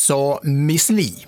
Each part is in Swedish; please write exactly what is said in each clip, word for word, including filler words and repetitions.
sa Miss Li.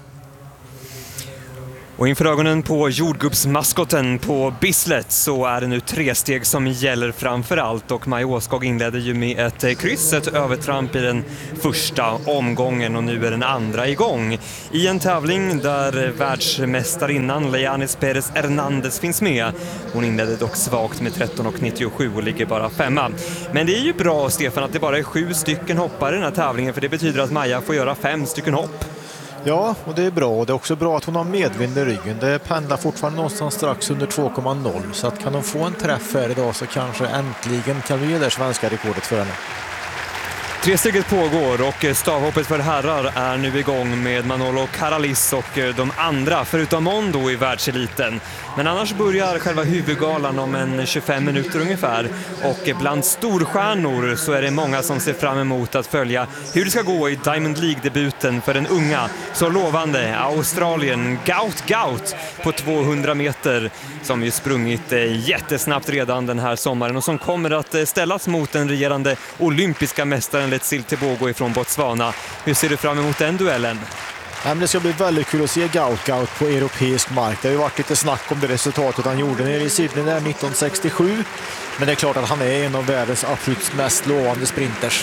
Och inför ögonen på jordgubbsmaskotten på Bislett så är det nu tre steg som gäller framför allt, och Maja Åskog inledde ju med ett kryss, ett övertramp i den första omgången, och nu är den andra igång i en tävling där världsmästarinnan Leanis Perez Hernandez finns med. Hon inledde dock svagt med tretton nittiosju och ligger bara femma. Men det är ju bra, Stefan, att det bara är sju stycken hoppare i den här tävlingen, för det betyder att Maja får göra fem stycken hopp. Ja, och det är bra. Och det är också bra att hon har medvind i ryggen. Det pendlar fortfarande någonstans strax under två komma noll. Så att kan hon få en träff här idag så kanske äntligen kan vi ge det svenska rekordet för henne. Tresteget pågår och stavhoppet för herrar är nu igång med Manolo Caralis och de andra förutom Mondo i världseliten. Men annars börjar själva huvudgalan om en tjugofem minuter ungefär, och bland storstjärnor så är det många som ser fram emot att följa hur det ska gå i Diamond League-debuten för den unga, så lovande Australien Gaut Gaut på tvåhundra meter, som ju sprungit jättesnabbt redan den här sommaren och som kommer att ställas mot den regerande olympiska mästaren Letsil Tebogo ifrån Botswana. Hur ser du fram emot den duellen? Det ska bli väldigt kul att se Gaut Gaut på europeisk mark. Det har ju varit lite snack om det resultatet han gjorde nere i Sydney där nitton sextiosju. Men det är klart att han är en av världens absolut mest lovande sprinters.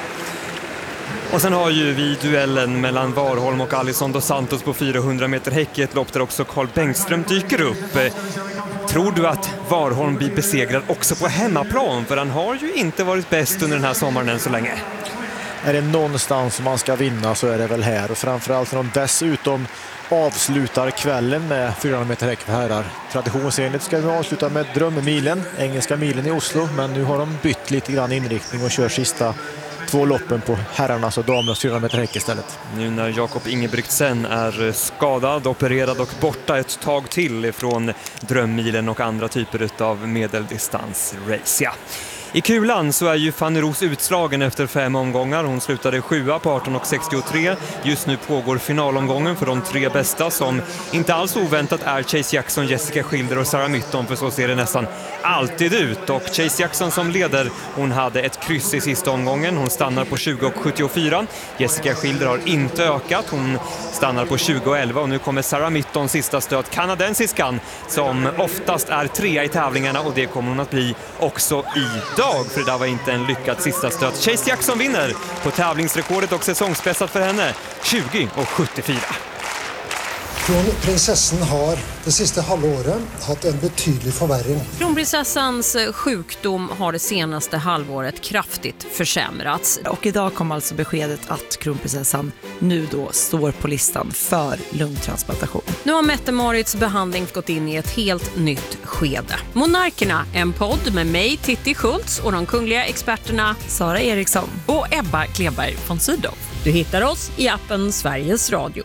Och sen har ju vi duellen mellan Warholm och Alisson dos Santos på fyrahundra meter häck, ett lopp där också Carl Bengström dyker upp. Tror du att Warholm blir besegrad också på hemmaplan? För han har ju inte varit bäst under den här sommaren än så länge. Är det någonstans som man ska vinna så är det väl här. Och framförallt när de dessutom avslutar kvällen med fyrahundra meter häck för herrar. Traditionsenligt ska vi avsluta med drömmilen, engelska milen i Oslo. Men nu har de bytt lite grann inriktning och kör sista två loppen på herrarnas och damernas fyrahundra meter häck istället. Nu när Jakob Ingebrigtsen är skadad, opererad och borta ett tag till från drömmilen och andra typer av medeldistansrace. Ja. I kulan så är ju Fanny Roos utslagen efter fem omgångar. Hon slutade sjua på arton sextiotre. Just nu pågår finalomgången för de tre bästa, som inte alls oväntat är Chase Jackson, Jessica Schilder och Sarah Mytton, för så ser det nästan alltid ut. Och Chase Jackson som leder, hon hade ett kryss i sista omgången. Hon stannar på tjugo sjuttiofyra. Jessica Schilder har inte ökat. Hon stannar på tjugo elva och nu kommer Sarah Mytton sista stöt, kanadensiskan, som oftast är trea i tävlingarna, och det kommer hon att bli också i dag, för det där var inte en lyckad sista stöt. Chase Jackson vinner på tävlingsrekordet och säsongsbästat för henne tjugo sjuttiofyra. Kronprinsessan har det sista halvåret haft en betydlig förvärring. Kronprinsessans sjukdom har det senaste halvåret kraftigt försämrats. Och idag kom alltså beskedet att kronprinsessan nu då står på listan för lungtransplantation. Nu har Mette-Marits behandling gått in i ett helt nytt skede. Monarkerna, en podd med mig, Titti Schultz, och de kungliga experterna Sara Eriksson och Ebba Kleberg von Sydow. Du hittar oss i appen Sveriges Radio.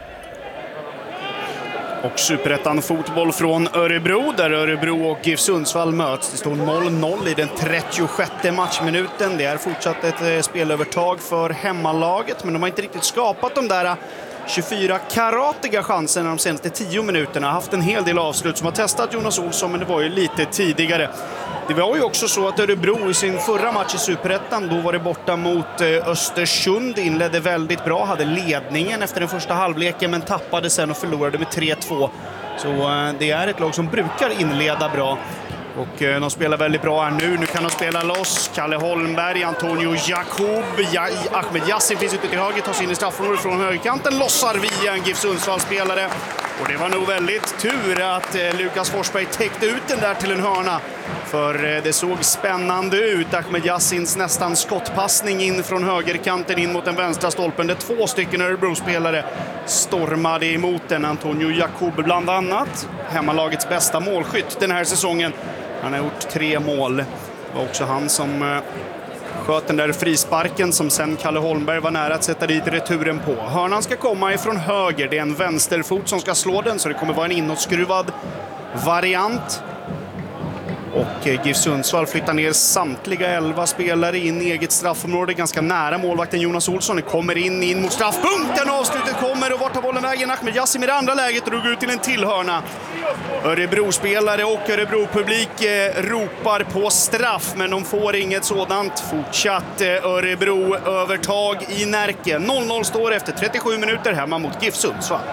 Och Superettan fotboll från Örebro, där Örebro och GIF Sundsvall möts. Det står noll noll i den trettiosjätte matchminuten. Det är fortsatt ett spelövertag för hemmalaget, men de har inte riktigt skapat de där tjugofyra karatiga chanserna de senaste tio minuterna. Haft en hel del avslut som har testat Jonas Olsson, men det var ju lite tidigare. Det var ju också så att Örebro i sin förra match i Superettan, då var det borta mot Östersund, inledde väldigt bra, hade ledningen efter den första halvleken men tappade sen och förlorade med tre två. Så det är ett lag som brukar inleda bra. Och de spelar väldigt bra här nu. Nu kan de spela loss. Kalle Holmberg, Antonio Jakob, ja, Ahmed Yassin finns ute till höger, tar sig in i straffområdet från högerkanten, lossar via en GIF Sundsvall-spelare. Och det var nog väldigt tur att eh, Lukas Forsberg täckte ut den där till en hörna. För eh, det såg spännande ut. Ahmed Yassins nästan skottpassning in från högerkanten in mot den vänstra stolpen. Där två stycken Örebro-spelare stormade emot den. Antonio Jakob bland annat, hemmalagets bästa målskytt den här säsongen. Han har gjort tre mål. Det var också han som eh, sköt den där frisparken som sen Kalle Holmberg var nära att sätta dit returen på. Hörnan ska komma ifrån höger. Det är en vänsterfot som ska slå den, så det kommer vara en inåtskruvad variant. Och eh, GIF Sundsvall flyttar ner samtliga elva spelare in i eget straffområde. Ganska nära målvakten Jonas Olsson. Det kommer in, in mot straffpunkten. Avslutet kommer, och vart tar bollen vägen? Ahmed Yassin i det andra läget drog ut till en tillhörna. Örebro-spelare och Örebro-publik eh, ropar på straff, men de får inget sådant. Fortsatt eh, Örebro-övertag i Närke. noll noll står efter trettiosju minuter hemma mot GIF Sundsvall.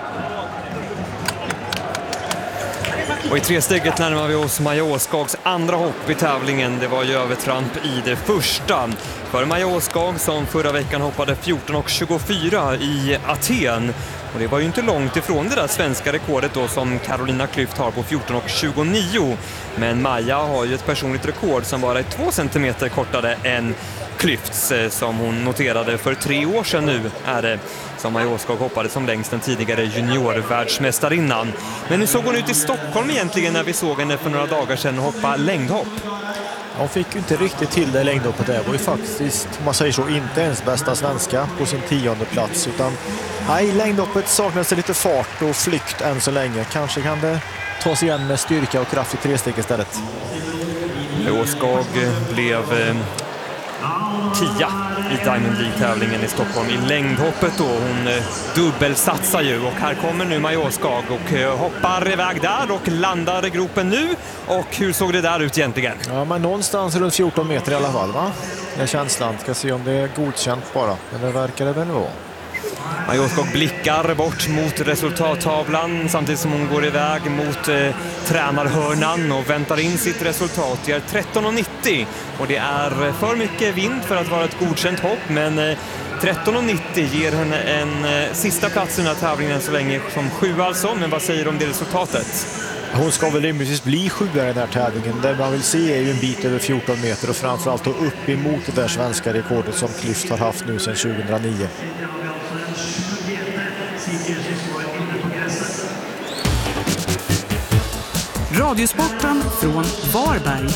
Och i tresteget närmar vi oss Maja Åskags andra hopp i tävlingen. Det var ju övertramp i det första. För Maja Åskag som förra veckan hoppade fjorton och tjugofyra i Aten. Och det var ju inte långt ifrån det där svenska rekordet då som Carolina Klüft har på fjorton och tjugonio. Men Maja har ju ett personligt rekord som bara är två centimeter kortare än Klüfts som hon noterade för tre år sedan nu är det som Maja Åskag hoppade som längst den tidigare juniorvärldsmästarinnan. Men nu såg hon ut i Stockholm egentligen när vi såg henne för några dagar sedan hoppa längdhopp. Hon fick ju inte riktigt till det längdhoppet. Det var ju faktiskt, om man säger så, inte ens bästa svenska på sin tionde plats. Utan nej, längdhoppet saknades lite fart och flykt än så länge. Kanske kan det tas igen med styrka och kraft i tresteg istället. Åskag blev eh, tia i Diamond League-tävlingen i Stockholm i längdhoppet då. Hon eh, dubbelsatsar ju och här kommer nu Maja Åskag och eh, hoppar iväg där och landar i gropen nu. Och hur såg det där ut egentligen? Ja, men någonstans runt fjorton meter i alla fall, va? Det är känslan. Ska se om det är godkänt bara. Men det verkar det väl vara. Maja Åskag blickar bort mot resultattavlan samtidigt som hon går iväg mot eh, tränarhörnan och väntar in sitt resultat. Det är tretton och nittio och det är för mycket vind för att vara ett godkänt hopp, men eh, tretton och nittio ger henne en eh, sista plats i den här tävlingen så länge som sju alltså. Men vad säger du om det resultatet? Hon ska väl rimligtvis bli sjua i den här tävlingen. Det man vill se är ju en bit över fjorton meter och framförallt upp emot det där svenska rekordet som Klüft har haft nu sedan tjugohundranio. Radiosporten från Varberg.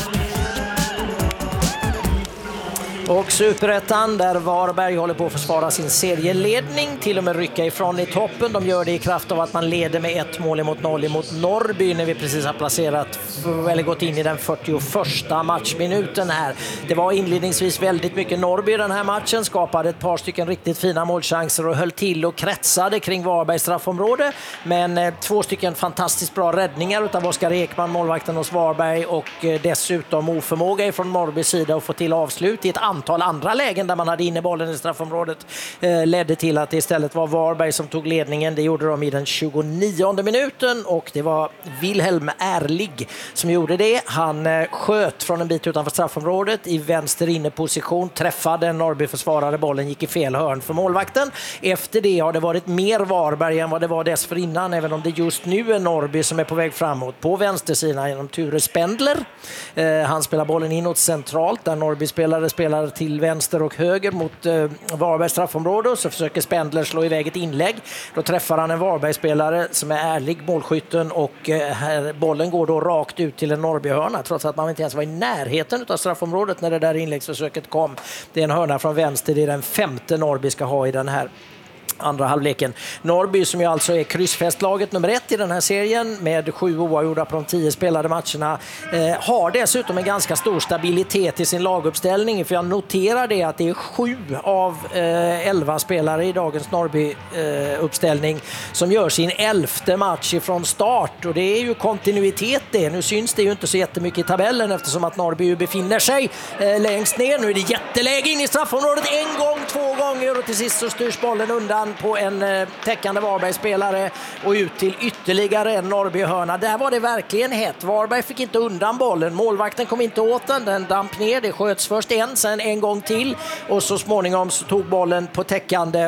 Och Superettan där Varberg håller på att försvara sin serieledning, till och med rycka ifrån i toppen. De gör det i kraft av att man leder med ett mål emot noll emot Norrby när vi precis har placerat eller gått in i den fyrtioförsta matchminuten här. Det var inledningsvis väldigt mycket Norrby i den här matchen, skapade ett par stycken riktigt fina målchanser och höll till och kretsade kring Varbergs straffområde. Men eh, två stycken fantastiskt bra räddningar utav Oskar Ekman, målvakten hos Varberg, och eh, dessutom oförmåga ifrån Norrbys sida att få till avslut i ett antal andra lägen där man hade inne bollen i straffområdet eh, ledde till att det istället var Varberg som tog ledningen. Det gjorde de i den tjugonionde minuten och det var Wilhelm Ärlig som gjorde det. Han eh, sköt från en bit utanför straffområdet i vänster inneposition, träffade en Norrby-försvarare, bollen gick i fel hörn för målvakten. Efter det har det varit mer Varberg än vad det var dessförinnan, även om det just nu är Norrby som är på väg framåt på vänstersidan genom Ture Spendler. Eh, han spelar bollen inåt centralt där Norrby-spelare spelar till vänster och höger mot eh, Varbergs straffområde, och så försöker Spendler slå iväg ett inlägg. Då träffar han en Varbergsspelare som är ärlig, målskytten, och eh, här, bollen går då rakt ut till en Norrbyhörna trots att man inte ens var i närheten av straffområdet när det där inläggsförsöket kom. Det är en hörna från vänster, det är den femte Norrby ska ha i den här andra halvleken. Norrby, som ju alltså är kryssfästlaget nummer ett i den här serien med sju oavgjorda på de tio spelade matcherna, eh, har dessutom en ganska stor stabilitet i sin laguppställning, för jag noterar det att det är sju av eh, elva spelare i dagens Norrby-uppställning eh, som gör sin elfte match ifrån start, och det är ju kontinuitet det. Nu syns det ju inte så jättemycket i tabellen eftersom att Norrby ju befinner sig eh, längst ner. Nu är det jätteläge in i straffområdet en gång, två gånger, och till sist så styrs bollen undan på en eh, täckande Varberg-spelare och ut till ytterligare en Norrby-hörna. Där var det verkligen hett. Varberg fick inte undan bollen. Målvakten kom inte åt den. Den damp ner. Det sköts först en, sen en gång till. Och så småningom så tog bollen på täckande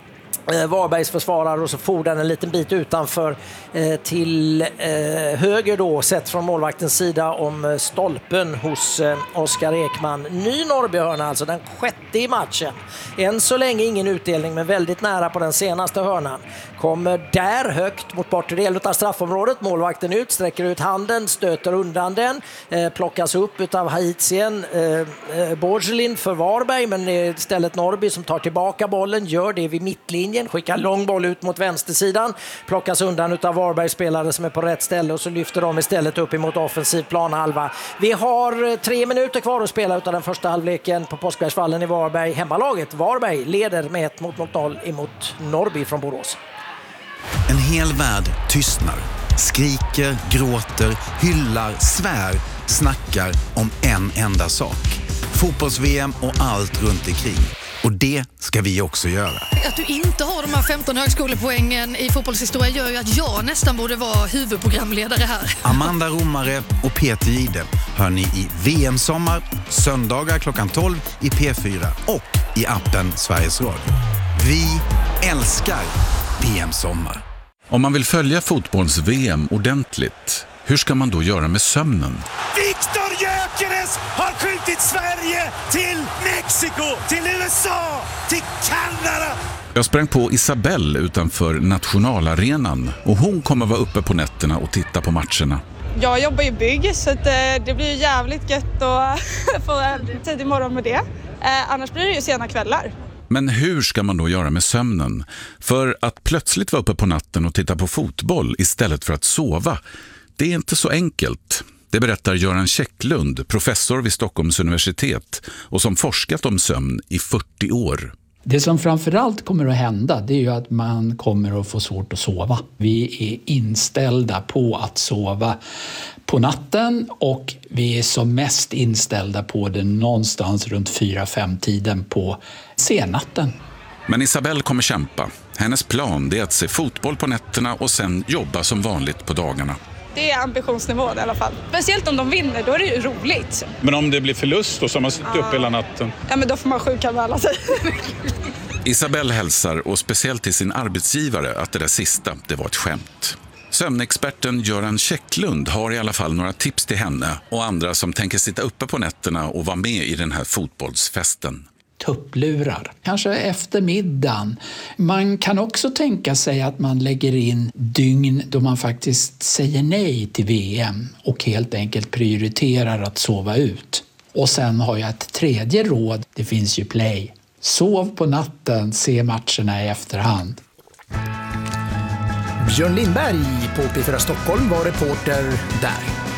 eh, Varbergs försvarare och så for den en liten bit utanför eh, till eh, höger då, sett från målvaktens sida om eh, stolpen hos eh, Oskar Ekman. Ny Norrbyhörna, alltså den sjätte i matchen. Än så länge ingen utdelning, men väldigt nära på den senaste hörnan. Kommer där högt mot bortre del av straffområdet. Målvakten ut, sträcker ut handen, stöter undan den. Eh, plockas upp av Haitien eh, eh, Borgelin för Varberg, men det är istället Norrby som tar tillbaka bollen, gör det vid mittlinjen, skickar lång boll ut mot vänstersidan. Plockas undan av Varbergs spelare som är på rätt ställe, och så lyfter de istället upp emot offensiv planhalva. Vi har tre minuter kvar att spela utav den första halvleken på Påskbergsvallen i Varberg. Hemmalaget Varberg leder med ett mot noll emot Norrby från Borås. En hel värld tystnar. skriker, gråter, hyllar, svär, snackar om en enda sak. Fotbolls-V M och allt runt omkring. Och det ska vi också göra. Att du inte har de här femton högskolepoängen i fotbollshistoria gör ju att jag nästan borde vara huvudprogramledare här. Amanda Romare och Peter Gide hör ni i V M-sommar, söndagar klockan tolv i P fyra och i appen Sveriges Radio. Vi älskar V M-sommar. Om man vill följa fotbolls-V M ordentligt, hur ska man då göra med sömnen? Viktor Gyökeres har skjutit Sverige till Mexiko, till U S A, till Kanada. Jag sprang på Isabelle utanför nationalarenan och hon kommer vara uppe på nätterna och titta på matcherna. Jag jobbar i bygg så att det blir jävligt gött att få en tidig morgon med det. Annars blir det ju sena kvällar. Men hur ska man då göra med sömnen? För att plötsligt vara uppe på natten och titta på fotboll istället för att sova, det är inte så enkelt. Det berättar Göran Käcklund, professor vid Stockholms universitet och som forskat om sömn i fyrtio år. Det som framförallt kommer att hända, det är ju att man kommer att få svårt att sova. Vi är inställda på att sova på natten och vi är som mest inställda på det någonstans runt fyra fem tiden på senatten. Men Isabelle kommer kämpa. Hennes plan är att se fotboll på nätterna och sen jobba som vanligt på dagarna. Det är ambitionsnivån i alla fall. Speciellt om de vinner, då är det ju roligt. Men om det blir förlust och så har man suttit upp hela natten? Ja, men då får man sjukanmäla sig. Isabelle hälsar och speciellt till sin arbetsgivare att det där sista, det var ett skämt. Sömnexperten Göran Käcklund har i alla fall några tips till henne och andra som tänker sitta uppe på nätterna och vara med i den här fotbollsfesten. Tupplurar, kanske efter middagen. Man kan också tänka sig att man lägger in dygn då man faktiskt säger nej till V M och helt enkelt prioriterar att sova ut. Och sen har jag ett tredje råd, det finns ju Play. Sov på natten, se matcherna i efterhand. Björn Lindberg på P fyra Stockholm var reporter där.